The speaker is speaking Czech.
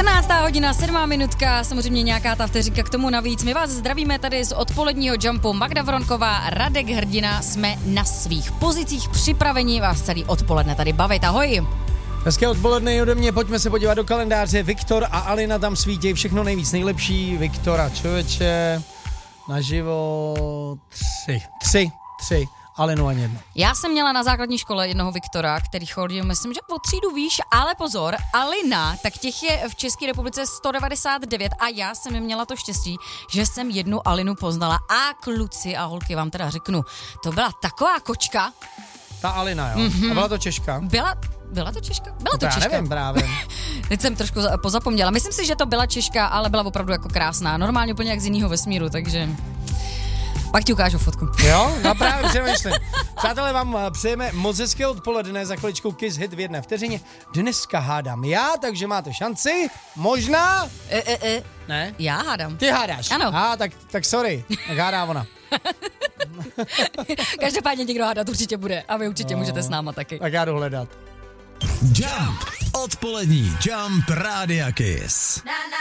14:07, 7 minutka, samozřejmě nějaká ta vteřinka k tomu navíc. My vás zdravíme tady z odpoledního Jumpu. Magda Vronková, Radek Hrdina, jsme na svých pozicích připraveni vás celý odpoledne tady bavit. Ahoj. Hezké odpoledne ode mě, pojďme se podívat do kalendáře. Viktor a Alina tam svítí, všechno nejvíc, nejlepší. Viktora, člověče, naživo 3. Alinu ani jedno. Já jsem měla na základní škole jednoho Viktora, který chodil, myslím, že o třídu výš, ale pozor, Alina, tak těch je v České republice 199 a já jsem měla to štěstí, že jsem jednu Alinu poznala a kluci a holky vám teda řeknu, to byla taková kočka. Ta Alina, jo? Mm-hmm. A byla to Češka? Byla to Češka? Byla to já Češka. Nevím právě. Teď jsem trošku pozapomněla. Myslím si, že to byla Češka, ale byla opravdu jako krásná. Normálně úplně jak z jiného vesmíru, takže... Pak ti ukážu fotku. Jo, no právě přemýšlím. Přátelé, vám přejeme moc hezké odpoledne za chviličku Kiss Hit v jedné vteřině. Dneska hádám já, takže máte šanci. Možná? Ne? Já hádám. Ty hádáš? Ano. Tak sorry, tak hádá ona. Každopádně někdo hádat určitě bude a vy určitě můžete s náma taky. Tak já jdu hledat. Jump. Odpolední Jump Rádia Kiss.